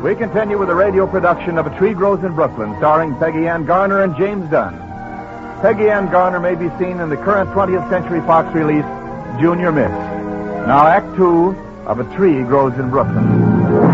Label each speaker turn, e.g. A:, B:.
A: We continue with a radio production of A Tree Grows in Brooklyn, starring Peggy Ann Garner and James Dunn. Peggy Ann Garner may be seen in the current 20th Century Fox release, Junior Miss. Now, Act 2 of A Tree Grows in Brooklyn.